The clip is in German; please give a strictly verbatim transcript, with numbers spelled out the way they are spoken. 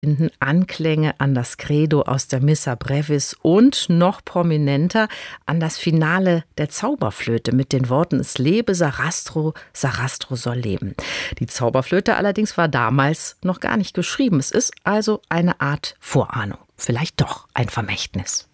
finden Anklänge an das Credo aus der Missa Brevis und noch prominenter an das Finale der Zauberflöte mit den Worten „Es lebe Sarastro, Sarastro soll leben". Die Zauberflöte allerdings war damals noch gar nicht geschrieben. Es ist also eine Art Vorahnung, vielleicht doch ein Vermächtnis.